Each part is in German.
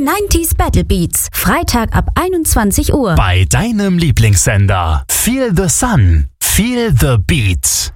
90s Battle Beats. Freitag ab 21 Uhr. Bei deinem Lieblingssender. Feel the Sun. Feel the Beats.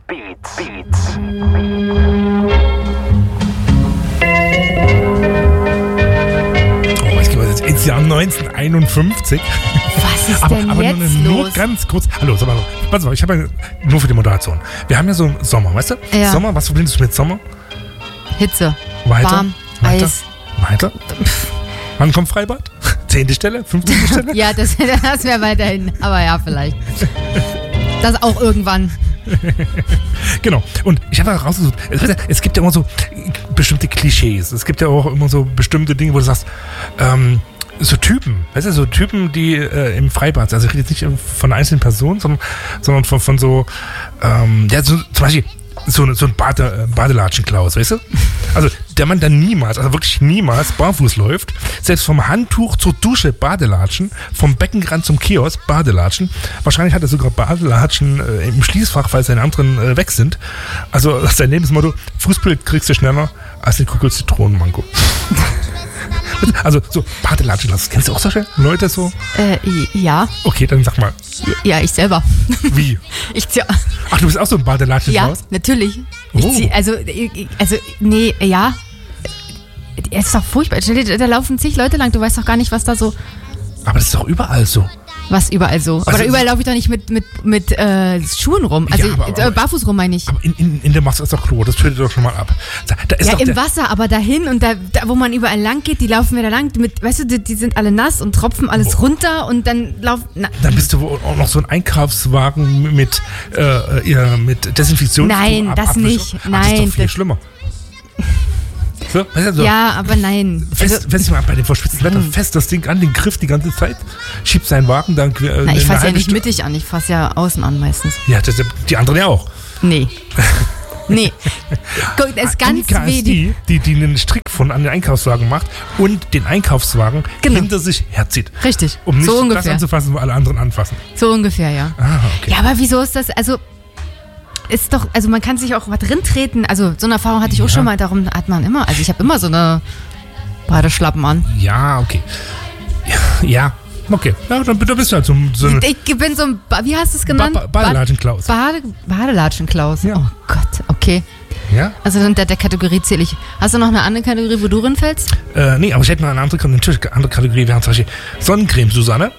Oh, ich gehe jetzt ins Jahr 1951. Was ist aber jetzt nur los? ganz kurz. Hallo, sag mal, pass auf, ich habe ja nur für die Moderation. Wir haben ja so Sommer, weißt du? Ja. Sommer, was verbindest du mit Sommer? Hitze, Weiter? warm, Weiter? Eis. Weiter? Wann kommt Freibad? 10. Stelle? 15. Stelle? Ja, das wäre weiterhin. Aber ja, vielleicht. Das auch irgendwann. Genau. Und ich habe rausgesucht, es gibt ja immer so bestimmte Klischees. Es gibt ja auch immer so bestimmte Dinge, wo du sagst, so Typen, weißt du, so Typen, die im Freibad, also ich rede jetzt nicht von einzelnen Personen, sondern von so, ja, so, zum Beispiel so ein Badelatschen-Klaus, weißt du? Also der Mann, der niemals, also wirklich niemals barfuß läuft, selbst vom Handtuch zur Dusche Badelatschen, vom Beckenrand zum Kiosk Badelatschen. Wahrscheinlich hat er sogar Badelatschen im Schließfach, weil seine anderen weg sind. Also sein Lebensmotto, Fußbild kriegst du schneller als den Kugel Zitronenmango. Also so Badelatschen, das kennst du auch solche Leute so? Ja. Okay, dann sag mal. Ja, ich selber. Wie? Ach, du bist auch so ein Badelatschen-Klaus? Ja, natürlich. Oh. Nee, ja. Es ist doch furchtbar. Da laufen zig Leute lang, du weißt doch gar nicht, was da so... Aber das ist doch überall so. Was überall so. Aber Also, da überall laufe ich doch nicht mit Schuhen rum. Also Ja, aber barfuß rum meine ich. Aber in der Masse ist doch Klo, das tötet doch schon mal ab. Da ist Ja, doch im Wasser, aber dahin und da, wo man überall lang geht, die laufen wir da lang. Weißt du, die sind alle nass und tropfen alles runter und dann laufen... Dann bist du wohl auch noch so ein Einkaufswagen mit Desinfektions. Nein, das nicht. Das ist Nein, doch viel das- schlimmer. So, weißt du, so Ja, aber nein. fest mal bei dem verschwitzten Wetter fest das Ding an den Griff die ganze Zeit, schiebt seinen Wagen dann Na, ich fasse ja nicht mittig an, ich fasse ja außen an meistens. Ja, die anderen ja auch. Nee. Nee. Guck, das ist ganz Annika ist wenig. die einen Strick an den Einkaufswagen macht und den Einkaufswagen Genau. hinter sich herzieht. Richtig, Um nicht so das ungefähr. anzufassen, wo alle anderen anfassen. So ungefähr, ja. Ah, okay. Ja, aber wieso ist das, also... Ist doch, also man kann sich auch was drin treten. Also so eine Erfahrung hatte ich auch schon mal, darum hat man immer. Also ich habe immer so eine Badeschlappen an. Ja, okay. Ja, okay. Ja, dann bist du halt so eine Ich bin so ein, wie hast du es genannt? Badelatschen-Klaus. Badelatschen-Klaus. Ja. Oh Gott, okay. Ja? Also unter der Kategorie zähle ich. Hast du noch eine andere Kategorie, wo du reinfällst? Nee, aber ich hätte noch eine andere Kategorie. Wir haben zum Beispiel Sonnencreme, Susanne.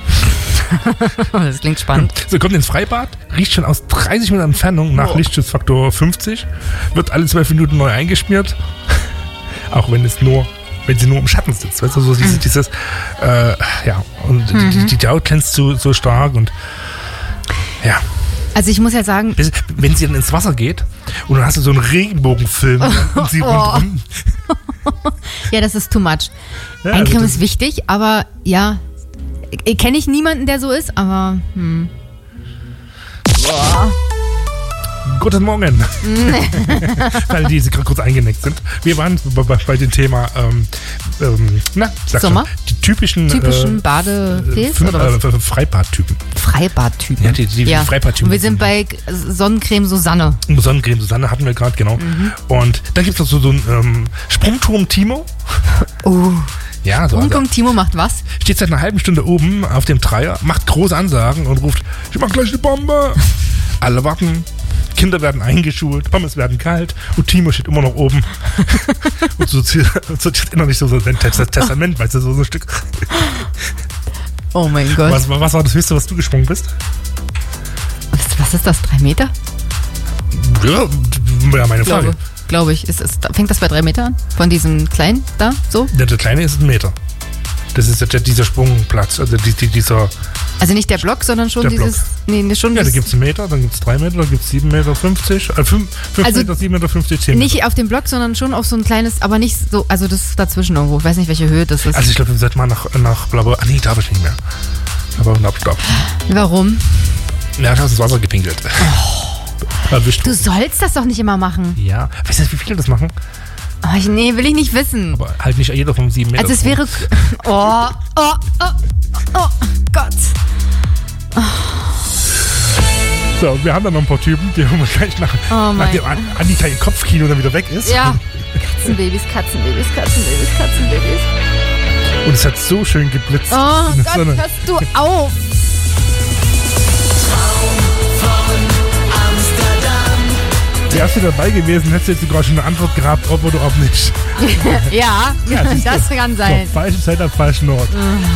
Das klingt spannend. So, kommt ins Freibad, riecht schon aus 30 Minuten Entfernung nach Lichtschutzfaktor 50, wird alle 12 Minuten neu eingeschmiert. Auch wenn sie nur im Schatten sitzt. Weißt du, so dieses, ja, und die Haut glänzt so stark und ja. Also ich muss ja sagen, Wenn sie dann ins Wasser geht und dann hast du so einen Regenbogenfilm und sie rundum. ja, das ist too much. Ja, Eincreme also ist wichtig, aber ja, kenne ich niemanden, der so ist, aber Guten Morgen. Weil die gerade kurz eingenickt sind. Wir waren bei dem Thema Sommer? Die typischen Badefeels oder was? Freibadtypen. Freibadtypen. Ja, die Freibadtypen. Und wir sind bei Sonnencreme Susanne. Sonnencreme Susanne hatten wir gerade, genau. Und dann gibt es noch so einen Sprungturm Timo. Oh. Ja, so. Sprungturm Timo macht was? Steht seit einer halben Stunde oben auf dem Dreier, macht große Ansagen und ruft, ich mach gleich eine Bombe. Alle warten. Kinder werden eingeschult, Pommes werden kalt und Timo steht immer noch oben und sortiert innerlich so sein Testament, weißt du, so ein Stück. Oh mein Gott. Was war das Höchste, was du gesprungen bist? Was ist das, 3 Meter? Ja, meine Frage. Glaube ich. Fängt das bei 3 Meter an? Von diesem kleinen da, so? Der kleine ist 1 Meter. Das ist dieser Sprungplatz, also dieser... Also nicht der Block, sondern schon Der dieses... Block. Nee, schon Ja, da das, gibt es 1 Meter, dann gibt es 3 Meter, dann gibt es 7,50 Meter, 5 Also Meter, 7,50 Meter, 10 Meter. nicht auf dem Block, sondern schon auf so ein kleines, aber nicht so, also das ist dazwischen irgendwo. Ich weiß nicht, welche Höhe das ist. Also ich glaube, wir sollten mal nach Blabla... Ah nee, darf ich nicht mehr. Aber stopp. Warum? Ja, ich habe ins Wasser gepinkelt. Erwischt. Du sollst das doch nicht immer machen. Ja, weißt du, wie viele das machen? Oh, nee, will ich nicht wissen. Aber halt nicht jeder von 7 Meter. Also es wäre... Oh Gott. So, wir haben dann noch ein paar Typen, die haben wir gleich nachdem Annika ihr Kopfkino dann wieder weg ist. Ja. Katzenbabys. Und es hat so schön geblitzt. Oh in der Gott, Sonne. hörst du auf. Wärst du dabei gewesen, hättest du jetzt sogar schon eine Antwort gehabt, ob oder ob nicht. Ja, Ja, siehst du. das kann sein. So, falsche Zeit am falschen Ort.